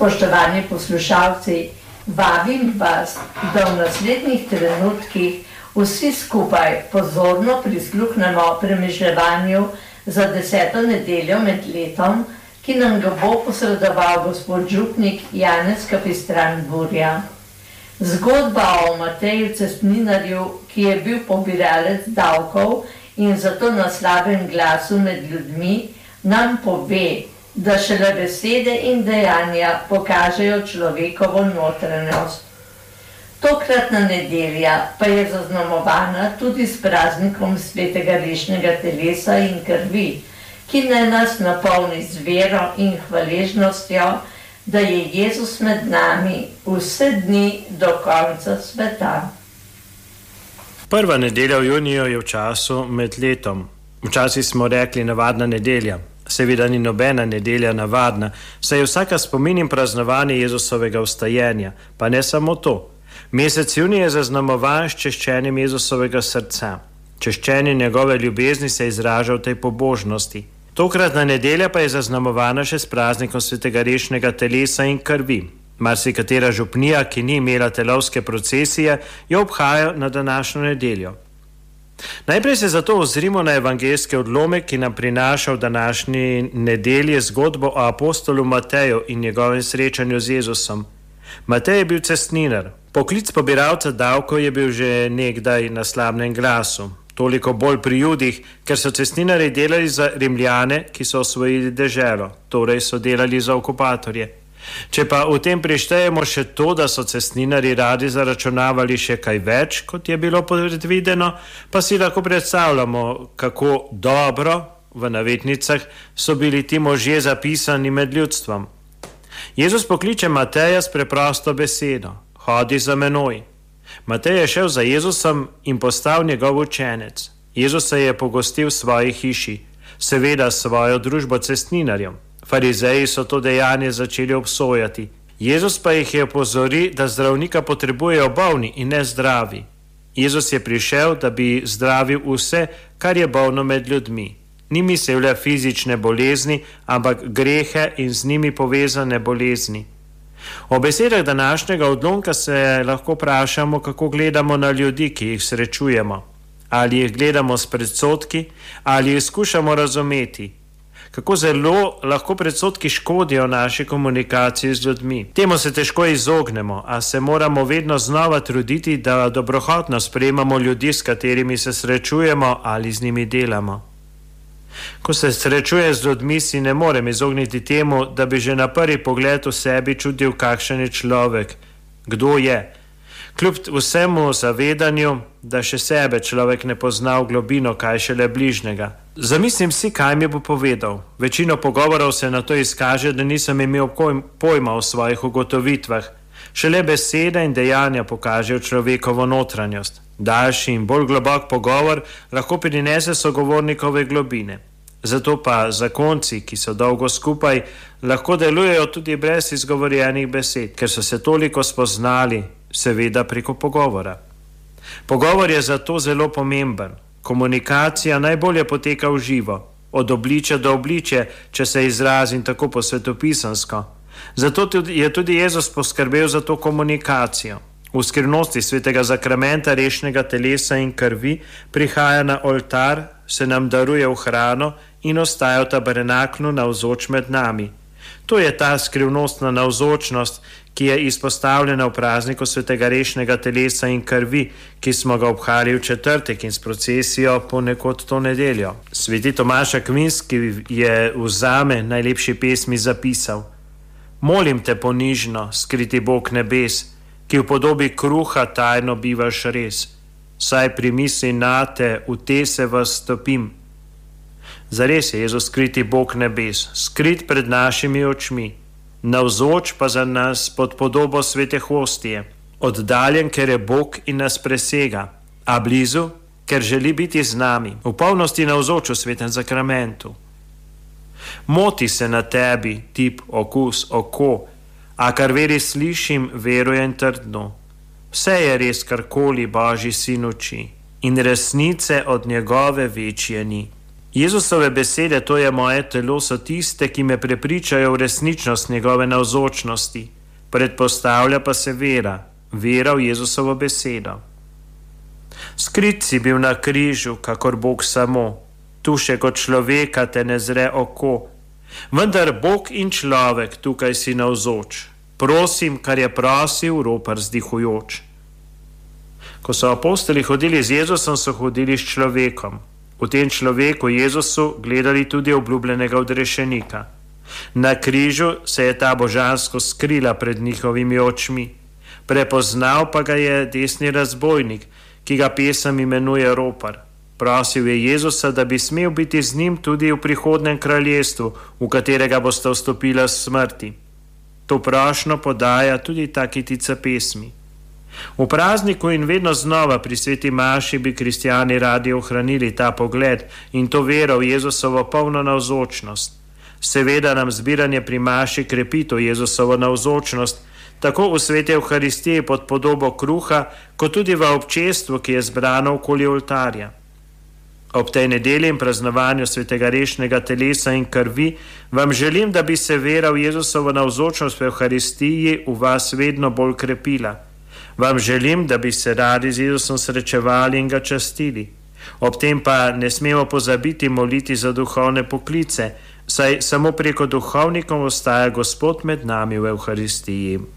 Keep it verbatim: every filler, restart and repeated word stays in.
Spoštovani poslušalci, vabim vas, da v naslednjih trenutkih vsi skupaj pozorno prisluhnemo premišljevanju za deseto nedeljo med letom, ki nam ga bo posredoval gospod župnik Janez Kapistran Burja. Zgodba o Mateju Cestninarju, ki je bil pobiralec davkov in zato na slabem glasu med ljudmi, nam pove, da šele besede in dejanja pokažejo človekovo notranjost. Tokratna nedelja pa je zaznamovana tudi s praznikom svetega rešnega telesa in krvi, ki naj nas napolni z vero in hvaležnostjo, da je Jezus med nami vse dni do konca sveta. Prva nedelja v juniju je v času med letom. Včasih smo rekli navadna nedelja. Seveda ni nobena nedelja navadna, saj je vsaka spomin in praznovanje Jezusovega vstajenja, pa ne samo to. Mesec junij je zaznamovan s češčenjem Jezusovega srca. Češčenje njegove ljubezni se izraža v tej pobožnosti. Tokratna nedelja pa je zaznamovana še s praznikom svetega rešnega telesa in krvi. Marsikatera župnija, ki ni imela telovske procesije, jo obhaja na današnjo nedeljo. Najprej se zato ozrimo na evangeljski odlomek, ki nam prinaša v današnji nedelji zgodbo o apostolu Mateju in njegovem srečanju z Jezusom. Matej je bil cestninar. Poklic pobiralca davkov je bil že nekdaj na slabnem glasu. Toliko bolj pri Judih, ker so cestninarji delali za Rimljane, ki so osvojili deželo, torej so delali za okupatorje. Če pa v tem prištejemo še to, da so cestninarji radi zaračunavali še kaj več, kot je bilo predvideno, pa si lahko predstavljamo, kako dobro, v navetnicah, so bili ti možje zapisani med ljudstvom. Jezus pokliče Mateja s preprosto besedo: hodi za menoj. Matej je šel za Jezusom in postal njegov učenec. Jezus se je pogostil v svoji hiši, seveda s svojo družbo cestninarjem. Farizeji so to dejanje začeli obsojati. Jezus pa jih je opozoril, da zdravnika potrebujejo bolni in ne zdravi. Jezus je prišel, da bi zdravil vse, kar je bolno med ljudmi. Ni mislil le fizične bolezni, ampak grehe in z njimi povezane bolezni. O besedah današnjega odlomka se lahko vprašamo, kako gledamo na ljudi, ki jih srečujemo. Ali jih gledamo s predsodki, ali jih skušamo razumeti. Kako zelo lahko predsodki škodijo naši komunikaciji z ljudmi. Temu se težko izognemo, a se moramo vedno znova truditi, da dobrohotno sprejemamo ljudi, s katerimi se srečujemo ali z njimi delamo. Ko se srečuje z ljudmi, si ne morem izogniti temu, da bi že na prvi pogled v sebi čutil, kakšen je človek, kdo je. Kljub vsemu zavedanju, da še sebe človek ne pozna v globino, kaj šele bližnjega. Zamislim si, kaj mi bo povedal. Večino pogovorov se na to izkaže, da nisem imel pojma o svojih ugotovitvah. Šele besede in dejanja pokažejo človekovo notranjost. Daljši in bolj globok pogovor lahko prinese sogovornikove globine. Zato pa zakonci, ki so dolgo skupaj, lahko delujejo tudi brez izgovorjenih besed, ker so se toliko spoznali, seveda preko pogovora. Pogovor je zato zelo pomemben. Komunikacija najbolje poteka v živo, od obličja do obličja, če se izrazim tako po svetopisansko. Zato je tudi Jezus poskrbel za to komunikacijo. V skrivnosti svetega zakramenta rešnega telesa in krvi prihaja na oltar, se nam daruje v hrano in ostaja v tabernaklu navzoč med nami. To je ta skrivnostna navzočnost, ki je izpostavljena v prazniku svetega rešnega telesa in krvi, ki smo ga obhajali v četrtek in s procesijo ponekod to nedeljo. Sveti Tomaž Akvinski je v Zame najlepši pesmi zapisal: molim te ponižno, skriti Bog nebes, ki v podobi kruha tajno bivaš res, saj pri misli na te v te se vas stopim. Zares je Jezus skriti Bog nebes, skrit pred našimi očmi, navzoč pa za nas pod podobo svete hostije, oddaljen, ker je Bog in nas presega, a blizu, ker želi biti z nami, v polnosti navzoč v svetem zakramentu. Moti se na tebi, tip, okus, oko, a kar veri slišim, verujem trdno. Vse je res, karkoli Božji sin uči, in resnice od njegove večje ni. Jezusove besede, to je moje telo, so tiste, ki me prepričajo v resničnost njegove navzočnosti. Predpostavlja pa se vera, vera v Jezusovo besedo. Skrit si bil na križu, kakor Bog samo, tu še kot človeka te ne zre oko, vendar Bog in človek tukaj si navzoč. Prosim, kar je prosil, ropar vzdihujoč. Ko so apostoli hodili z Jezusom, so hodili s človekom. V tem človeku Jezusu gledali tudi obljubljenega odrešenika. Na križu se je ta božansko skrila pred njihovimi očmi. Prepoznal pa ga je desni razbojnik, ki ga pesem imenuje ropar. Prosil je Jezusa, da bi smel biti z njim tudi v prihodnem kraljestvu, v katerega bosta vstopila smrti. To prošnjo podaja tudi ta kitica pesmi. V prazniku in vedno znova pri sveti maši bi kristjani radi ohranili ta pogled in to vero v Jezusovo polno navzočnost. Seveda nam zbiranje pri maši krepi to Jezusovo navzočnost, tako v sveti Evharistiji pod podobo kruha, kot tudi v občestvu, ki je zbrano okoli oltarja. Ob tej nedelji in praznovanju svetega rešnega telesa in krvi vam želim, da bi se vera v Jezusovo navzočnost v Evharistiji v vas vedno bolj krepila. Vam želim, da bi se radi z Jezusom srečevali in ga častili. Ob tem pa ne smemo pozabiti moliti za duhovne poklice, saj samo preko duhovnikov ostaja Gospod med nami v Evharistiji.